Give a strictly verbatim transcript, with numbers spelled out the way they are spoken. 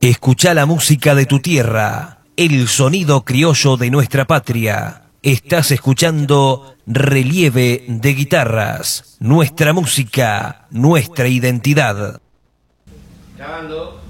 Escucha la música de tu tierra, el sonido criollo de nuestra patria. Estás escuchando Relieve de Guitarras, nuestra música, nuestra identidad. Grabando.